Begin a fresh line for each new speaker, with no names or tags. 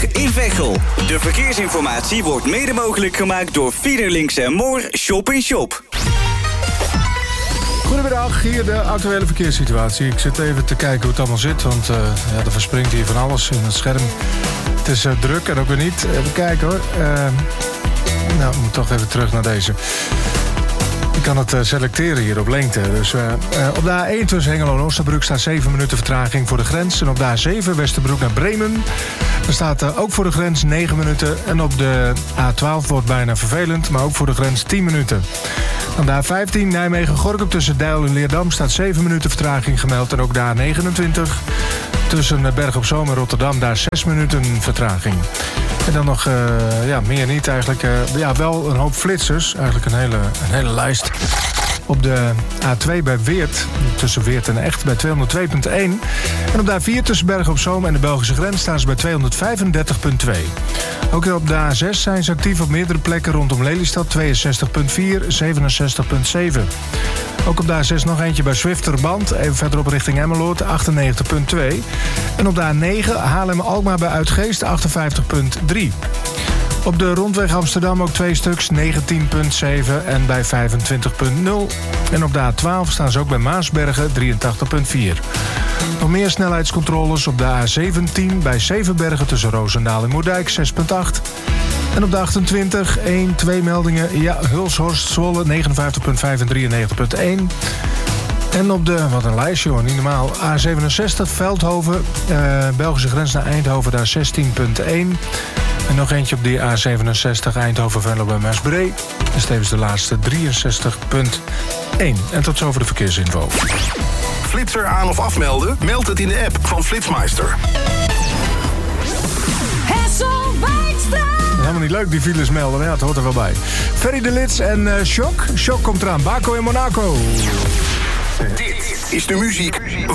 A20 in Veghel. De verkeersinformatie wordt mede mogelijk gemaakt door Fiederlinks & Moor Shop in Shop.
Goedemiddag, hier de actuele verkeerssituatie. Ik zit even te kijken hoe het allemaal zit, want er verspringt hier van alles in het scherm. Het is druk en ook weer niet. Even kijken hoor. Ik moet toch even terug naar deze. Ik kan het selecteren hier op lengte. Dus op de A1 tussen Hengelo en Oosterbrug staat 7 minuten vertraging voor de grens. En op de A7 Westerbroek naar Bremen. Er staat ook voor de grens 9 minuten. En op de A12 wordt bijna vervelend, maar ook voor de grens 10 minuten. Dan de A15 Nijmegen-Gorinchem tussen Deil en Leerdam staat 7 minuten vertraging gemeld. En ook de A29 tussen Berg op Zoom en Rotterdam, daar 6 minuten vertraging. En dan nog, meer niet eigenlijk. Wel een hoop flitsers. Eigenlijk een hele lijst. Op de A2 bij Weert, tussen Weert en Echt, bij 202.1. En op de A4 tussen Bergen op Zoom en de Belgische grens staan ze bij 235.2. Ook op de A6 zijn ze actief op meerdere plekken rondom Lelystad, 62.4, 67.7. Ook op de A6 nog eentje bij Zwifterband, even verderop richting Emmeloord, 98.2. En op de A9 Haarlem-Alkmaar bij Uitgeest, 58.3. Op de rondweg Amsterdam ook 2 stuks, 19.7 en bij 25.0. En op de A12 staan ze ook bij Maasbergen, 83.4. Nog meer snelheidscontroles op de A17 bij Zevenbergen tussen Roosendaal en Moerdijk, 6.8. En op de 28, 2 meldingen. Ja, Hulshorst, Zwolle, 59.5 en 93.1. En op de, wat een lijstje hoor, niet normaal, A67 Veldhoven, Belgische grens naar Eindhoven, daar 16.1. En nog eentje op die A67 Eindhoven-Venlo bij Maasbree. Dus tevens de laatste 63.1. En tot zover de verkeersinfo.
Flitser aan of afmelden? Meld het in de app van Flitsmeister.
Helemaal niet leuk die files melden, maar ja, het hoort er wel bij. Ferry de Lits en Shock. Shock komt eraan. Baco in Monaco.
Dit is de muziek